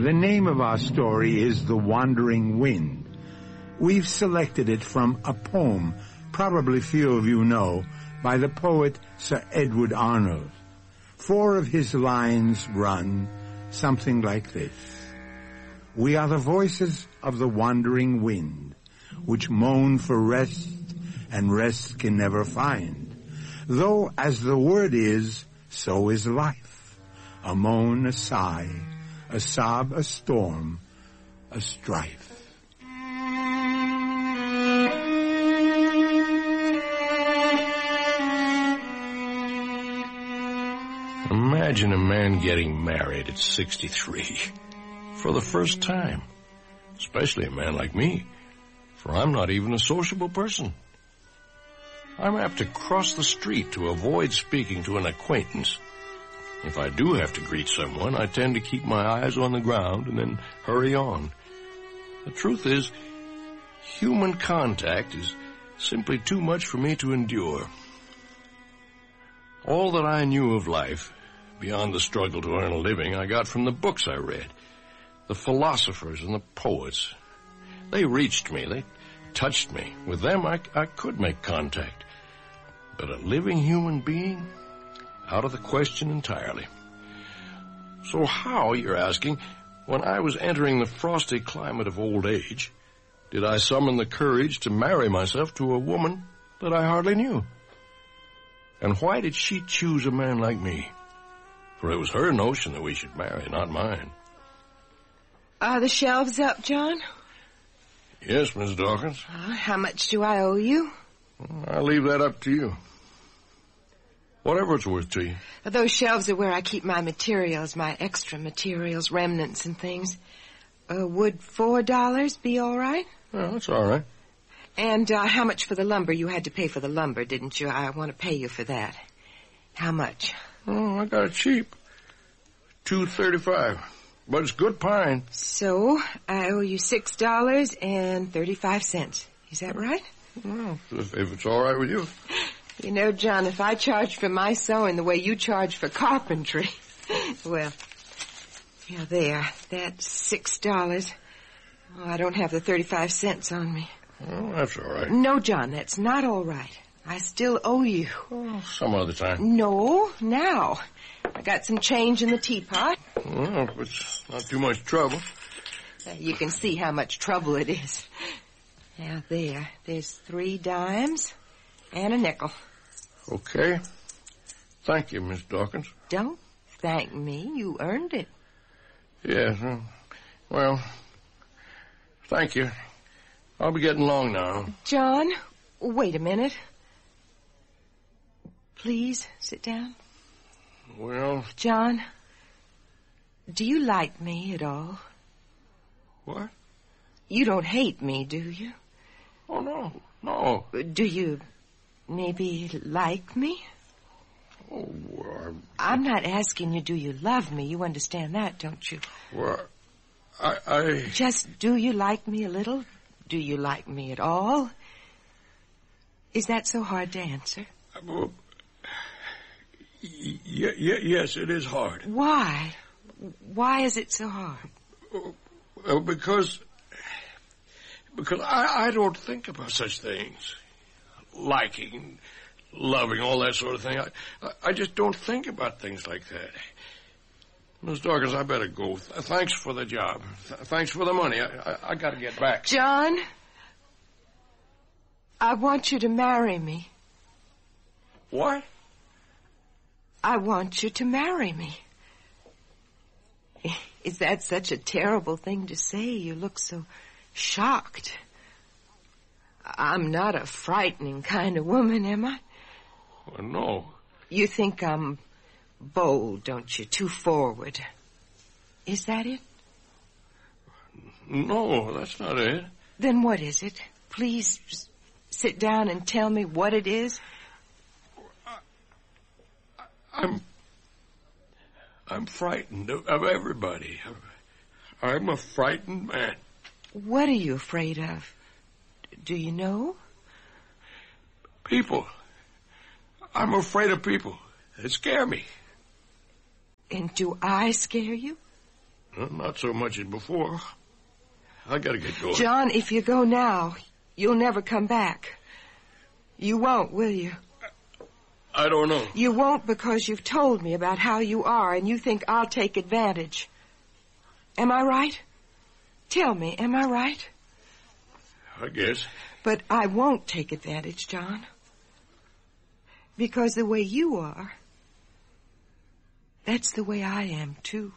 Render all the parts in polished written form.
The name of our story is The Wandering Wind. We've selected it from a poem, probably few of you know, by the poet Sir Edward Arnold. 4 of his lines run something like this. We are the voices of the wandering wind, which moan for rest, and rest can never find. Though as the word is, so is life. A moan, a sigh, a sob, a storm, a strife. Imagine a man getting married at 63 for the first time, especially a man like me, for I'm not even a sociable person. I'm apt to cross the street to avoid speaking to an acquaintance. If I do have to greet someone, I tend to keep my eyes on the ground and then hurry on. The truth is, human contact is simply too much for me to endure. All that I knew of life, beyond the struggle to earn a living, I got from the books I read. The philosophers and the poets. They reached me. They touched me. With them, I could make contact. But a living human being? Out of the question entirely. So how, you're asking, when I was entering the frosty climate of old age, did I summon the courage to marry myself to a woman that I hardly knew? And why did she choose a man like me? For it was her notion that we should marry, not mine. Are the shelves up, John? Yes, Miss Dawkins. How much do I owe you? I'll leave that up to you. Whatever it's worth to you. Those shelves are where I keep my materials, my extra materials, remnants and things. Would $4 be all right? Well, that's all right. And how much for the lumber? You had to pay for the lumber, didn't you? I want to pay you for that. How much? Oh, I got it cheap. $2.35. But it's good pine. So, I owe you $6.35. Is that right? Well, if it's all right with you. You know, John, if I charged for my sewing the way you charge for carpentry, well, yeah, there. That's $6. Oh, I don't have the 35 cents on me. Oh, that's all right. No, John, that's not all right. I still owe you. Oh, some other time. No, now. I got some change in the teapot. Well, if it's not too much trouble. You can see how much trouble it is. Now, there. There's 3 dimes and a nickel. Okay. Thank you, Miss Dawkins. Don't thank me. You earned it. Yes. Well, thank you. I'll be getting along now. John, wait a minute. Please, sit down. Well... John, do you like me at all? What? You don't hate me, do you? Oh, no. No. Do you maybe like me? Oh, well, I'm not asking you, do you love me? You understand that, don't you? Well, I... Just, do you like me a little? Do you like me at all? Is that so hard to answer? Well, yes, it is hard. Why? Why is it so hard? Well, because I don't think about such things. Liking, loving, all that sort of thing. I just don't think about things like that. Miss Dawkins, I better go. Thanks for the job. Thanks for the money. I got to get back. John, I want you to marry me. What? I want you to marry me. Is that such a terrible thing to say? You look so shocked. I'm not a frightening kind of woman, am I? Well, no. You think I'm bold, don't you? Too forward. Is that it? No, that's not it. Then what is it? Please sit down and tell me what it is. I'm frightened of everybody. I'm a frightened man. What are you afraid of? Do you know? People. I'm afraid of people. They scare me. And do I scare you? Not so much as before. I gotta get going. John, if you go now, you'll never come back. You won't, will you? I don't know. You won't because you've told me about how you are and you think I'll take advantage. Am I right? Tell me, am I right? I guess. But I won't take advantage, John. Because the way you are, that's the way I am, too.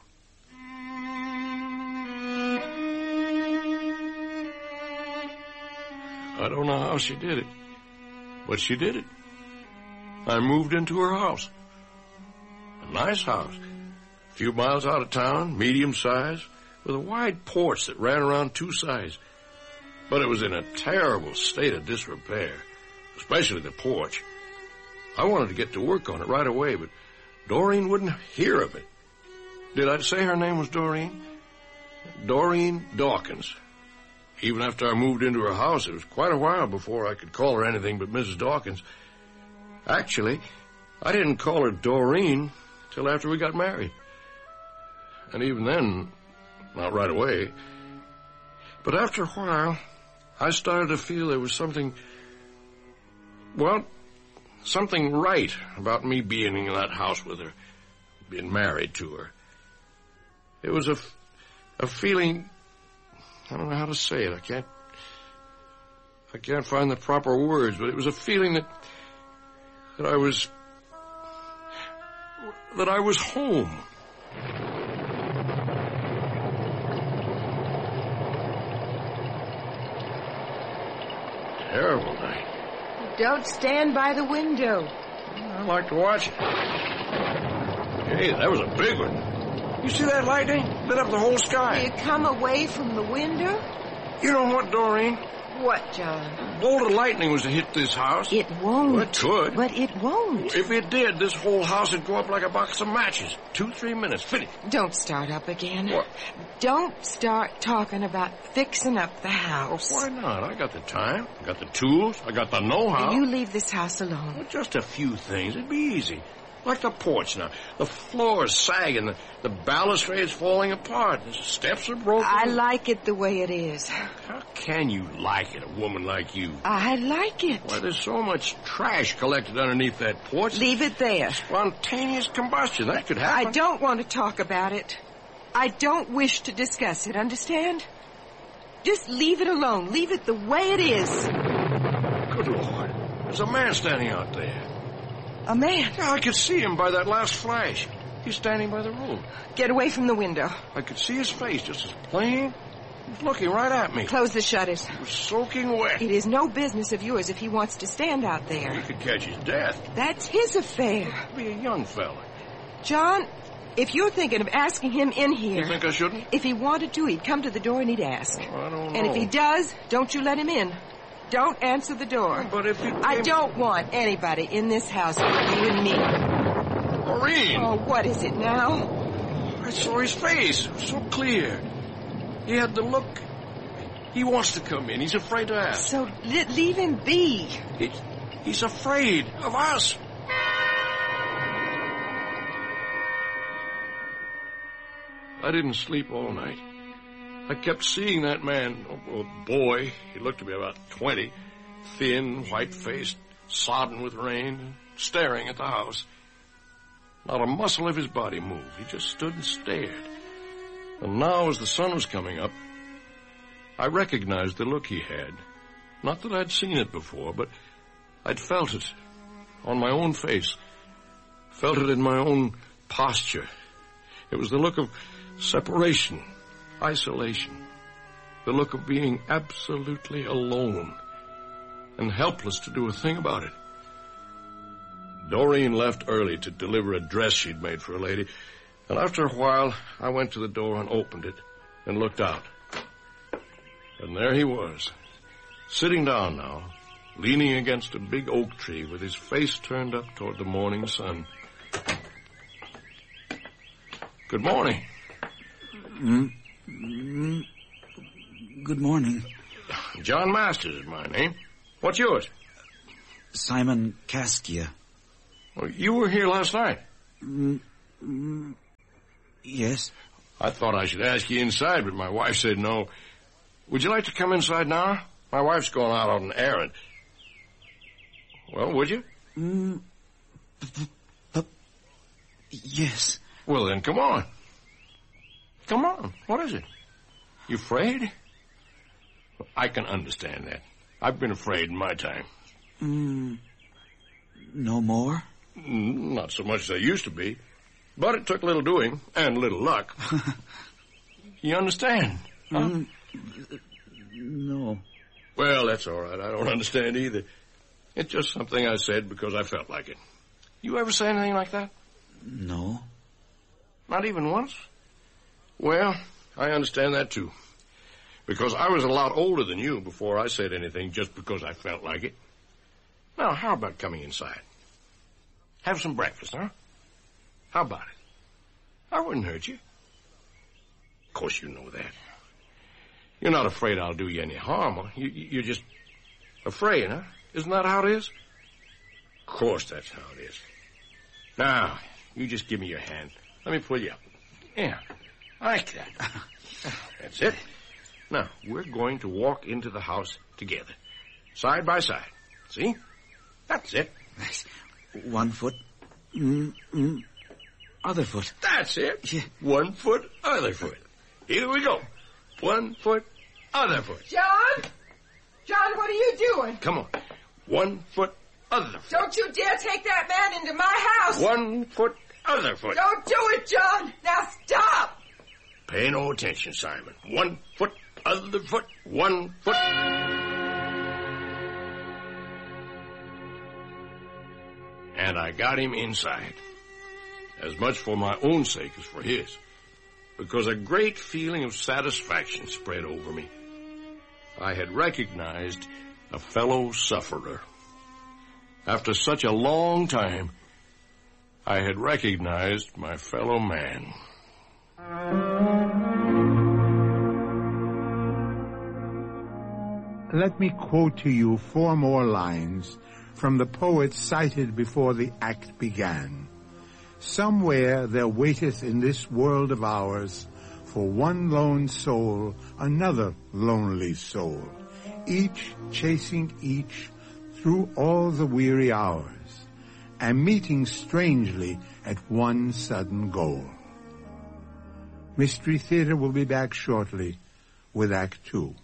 I don't know how she did it, but she did it. I moved into her house. A nice house. A few miles out of town, medium size, with a wide porch that ran around two sides. But it was in a terrible state of disrepair, especially the porch. I wanted to get to work on it right away, but Doreen wouldn't hear of it. Did I say her name was Doreen? Doreen Dawkins. Even after I moved into her house, it was quite a while before I could call her anything but Mrs. Dawkins. Actually, I didn't call her Doreen till after we got married. And even then, not right away. But after a while, I started to feel there was something right about me being in that house with her, being married to her. It was a feeling, I don't know how to say it. I can't find the proper words, but it was a feeling that I was home. Terrible night. Don't stand by the window. I like to watch it. Hey, that was a big one. You see that lightning? Lit up the whole sky. You come away from the window? You know what, Doreen? What, John? A bolt of lightning was to hit this house. It won't. Well, it could. But it won't. If it did, this whole house would go up like a box of matches. 2-3 minutes. Finish. Don't start up again. What? Don't start talking about fixing up the house. Well, why not? I got the time. I got the tools. I got the know-how. You leave this house alone. Well, just a few things. It'd be easy. Like the porch now. The floor is sagging. The balustrade's falling apart. The steps are broken. I like it the way it is. How can you like it, a woman like you? I like it. Why, there's so much trash collected underneath that porch. Leave it there. Spontaneous combustion. That could happen. I don't want to talk about it. I don't wish to discuss it, understand? Just leave it alone. Leave it the way it is. Good Lord. There's a man standing out there. A man? Yeah, I could see him by that last flash. He's standing by the room. Get away from the window. I could see his face just as plain. He's looking right at me. Close the shutters. He was soaking wet. It is no business of yours if he wants to stand out there. He could catch his death. That's his affair. Be a young fella. John, if you're thinking of asking him in here... You think I shouldn't? If he wanted to, he'd come to the door and he'd ask. Oh, I don't know. And if he does, don't you let him in. Don't answer the door. But if he... I don't want anybody in this house but you and me. Maureen! Oh, what is it now? I saw his face. It was so clear. He had the look. He wants to come in. He's afraid to ask. So leave him be. He's afraid of us. I didn't sleep all night. I kept seeing that man, or boy, he looked to be about 20, thin, white-faced, sodden with rain, staring at the house. Not a muscle of his body moved. He just stood and stared. And now, as the sun was coming up, I recognized the look he had. Not that I'd seen it before, but I'd felt it on my own face, felt it in my own posture. It was the look of separation, isolation, the look of being absolutely alone and helpless to do a thing about it. Doreen left early to deliver a dress she'd made for a lady, and after a while, I went to the door and opened it and looked out. And there he was, sitting down now, leaning against a big oak tree with his face turned up toward the morning sun. Good morning. Good morning. John Masters is my name. What's yours? Simon Caskia. Well, you were here last night. Yes. I thought I should ask you inside, but my wife said no. Would you like to come inside now? My wife's going out on an errand. Well, would you? Yes. Well, then come on. Come on. What is it? You afraid? I can understand that. I've been afraid in my time. No more? Not so much as I used to be. But it took a little doing and a little luck. You understand? Huh? No. Well, that's all right. I don't understand either. It's just something I said because I felt like it. You ever say anything like that? No. Not even once? Well, I understand that too. Because I was a lot older than you before I said anything just because I felt like it. Now, how about coming inside? Have some breakfast, huh? How about it? I wouldn't hurt you. Of course you know that. You're not afraid I'll do you any harm. Huh? You're just afraid, huh? Isn't that how it is? Of course that's how it is. Now, you just give me your hand. Let me pull you up. Yeah, like that. That's it. Now, we're going to walk into the house together. Side by side. See? That's it. One foot. Other foot. That's it. Yeah. 1 foot, other foot. Here we go. 1 foot, other foot. John? John, what are you doing? Come on. 1 foot, other foot. Don't you dare take that man into my house. 1 foot, other foot. Don't do it, John. Now stop. Pay no attention, Simon. 1 foot, other foot, 1 foot. And I got him inside. As much for my own sake as for his. Because a great feeling of satisfaction spread over me. I had recognized a fellow sufferer. After such a long time, I had recognized my fellow man. Let me quote to you 4 more lines from the poet cited before the act began. Somewhere there waiteth in this world of ours for one lone soul, another lonely soul, each chasing each through all the weary hours, and meeting strangely at one sudden goal. Mystery Theater will be back shortly with Act 2.